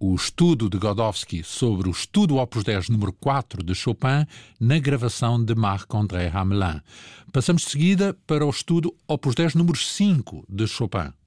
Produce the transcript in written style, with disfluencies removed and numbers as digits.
o estudo de Godowsky sobre o estudo Opus 10 número 4 de Chopin na gravação de Marc-André Hamelin. Passamos de seguida para o estudo Opus 10 número 5 de Chopin.